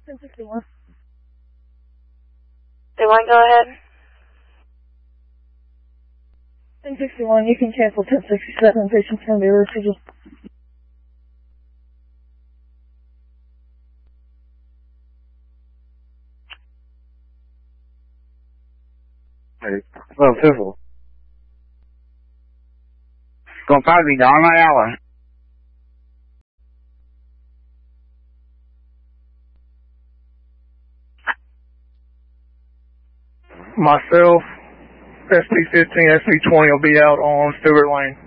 1061. They want to go ahead? 1061, you can cancel 1067. Patient's going to be rescheduled. Hey, hello, Civil. Gonna probably be gone an hour. Myself, SB15, SB20 will be out on Stewart Lane.